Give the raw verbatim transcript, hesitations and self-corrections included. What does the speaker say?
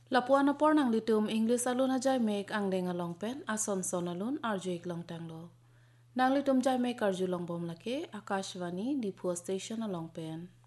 Lapuan na por nang litum English alun a jai mek ang deng along pen ason son alun arjuik long tanglo. Nang litum jai mek arju long bom lake Akashvani Diphua station along pen.